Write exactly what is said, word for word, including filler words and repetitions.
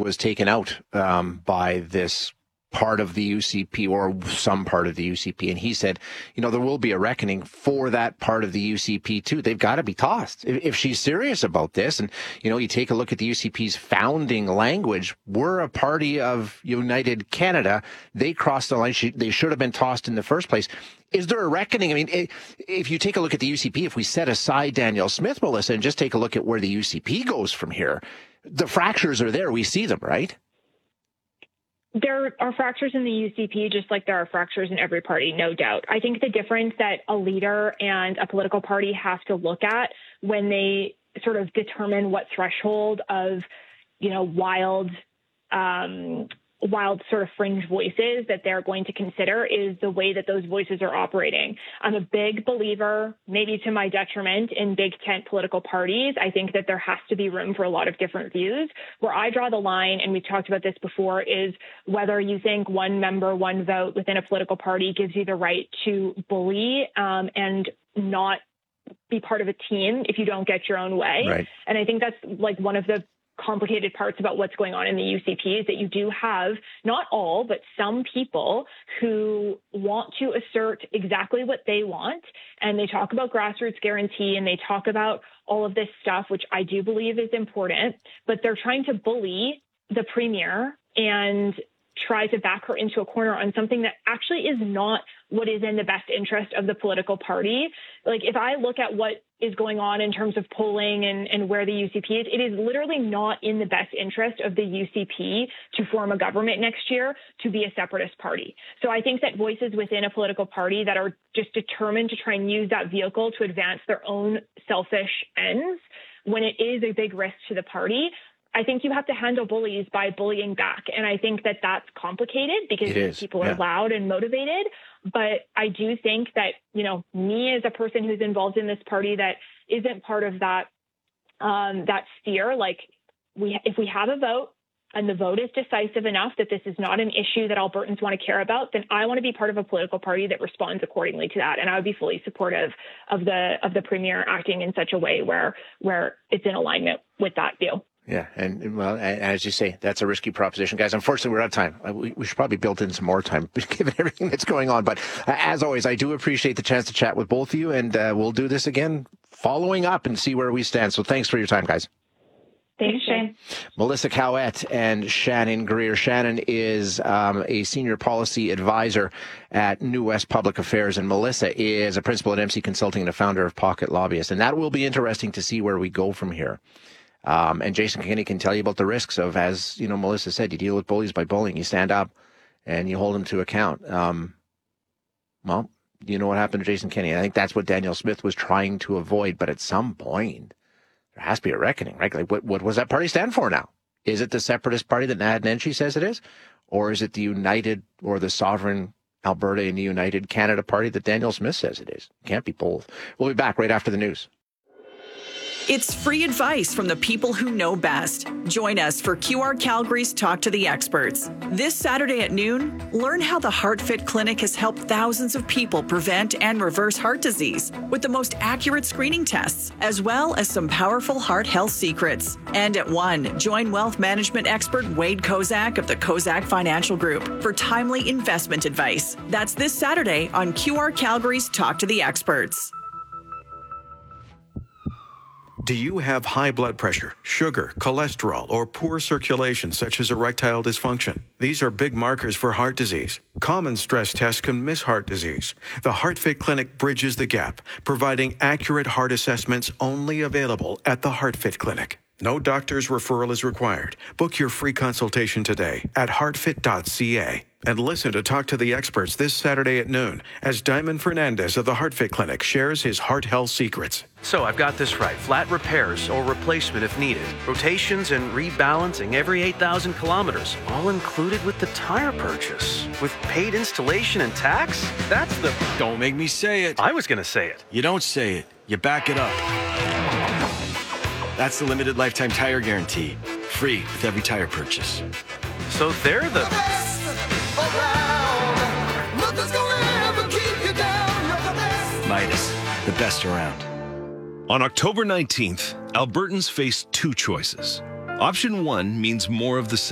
was taken out um, by this part of the U C P or some part of the U C P. And he said, you know, there will be a reckoning for that part of the U C P too. They've got to be tossed. If, if she's serious about this, and, you know, you take a look at the U C P's founding language, we're a party of United Canada. They crossed the line. She, they should have been tossed in the first place. Is there a reckoning? I mean, if you take a look at the U C P, if we set aside Danielle Smith, Melissa, and just take a look at where the U C P goes from here, the fractures are there. We see them, right? There are fractures in the U C P, just like there are fractures in every party, no doubt. I think the difference that a leader and a political party have to look at when they sort of determine what threshold of, you know, wild, um, wild sort of fringe voices that they're going to consider is the way that those voices are operating. I'm a big believer, maybe to my detriment, in big tent political parties. I think that there has to be room for a lot of different views. Where I draw the line, and we've talked about this before, is whether you think one member, one vote within a political party gives you the right to bully um, and not be part of a team if you don't get your own way. Right. And I think that's like one of the complicated parts about what's going on in the U C P is that you do have not all, but some people who want to assert exactly what they want. And they talk about grassroots guarantee and they talk about all of this stuff, which I do believe is important, but they're trying to bully the premier and try to back her into a corner on something that actually is not what is in the best interest of the political party. Like, if I look at what is going on in terms of polling and, and where the U C P is, it is literally not in the best interest of the U C P to form a government next year to be a separatist party. So I think that voices within a political party that are just determined to try and use that vehicle to advance their own selfish ends, when it is a big risk to the party, I think you have to handle bullies by bullying back. And I think that that's complicated because people are yeah. loud and motivated. But I do think that, you know, me as a person who's involved in this party that isn't part of that, um, that sphere, like we, if we have a vote and the vote is decisive enough that this is not an issue that Albertans want to care about, then I want to be part of a political party that responds accordingly to that. And I would be fully supportive of the, of the premier acting in such a way where, where it's in alignment with that view. Yeah, and well, and as you say, that's a risky proposition, guys. Unfortunately, we're out of time. We, we should probably build in some more time, given everything that's going on. But uh, as always, I do appreciate the chance to chat with both of you, and uh, we'll do this again, following up and see where we stand. So thanks for your time, guys. Thanks, Shane. Melissa Cowett and Shannon Greer. Shannon is um, a senior policy advisor at New West Public Affairs, and Melissa is a principal at M C Consulting and a founder of Pocket Lobbyist. And that will be interesting to see where we go from here. Um, and Jason Kenney can tell you about the risks of, as you know, Melissa said, you deal with bullies by bullying. You stand up and you hold them to account. Um, well, you know what happened to Jason Kenney. I think that's what Danielle Smith was trying to avoid. But at some point, there has to be a reckoning, right? Like, what, what does that party stand for now? Is it the separatist party that Nad Nenshi says it is? Or is it the United or the Sovereign Alberta and the United Canada party that Danielle Smith says it is? It can't be both. We'll be back right after the news. It's free advice from the people who know best. Join us for Q R Calgary's Talk to the Experts. This Saturday at noon, learn how the HeartFit Clinic has helped thousands of people prevent and reverse heart disease with the most accurate screening tests, as well as some powerful heart health secrets. And at one, join wealth management expert Wade Kozak of the Kozak Financial Group for timely investment advice. That's this Saturday on Q R Calgary's Talk to the Experts. Do you have high blood pressure, sugar, cholesterol, or poor circulation such as erectile dysfunction? These are big markers for heart disease. Common stress tests can miss heart disease. The HeartFit Clinic bridges the gap, providing accurate heart assessments only available at the HeartFit Clinic. No doctor's referral is required. Book your free consultation today at heartfit dot c a. And listen to Talk to the Experts this Saturday at noon as Diamond Fernandez of the HeartFit Clinic shares his heart health secrets. So I've got this right. Flat repairs or replacement if needed. Rotations and rebalancing every eight thousand kilometers. All included with the tire purchase. With paid installation and tax? That's the... Don't make me say it. I was going to say it. You don't say it. You back it up. That's the limited lifetime tire guarantee. Free with every tire purchase. So they're the... Midas, the best around. On October nineteenth, Albertans face two choices. Option one means more of the same.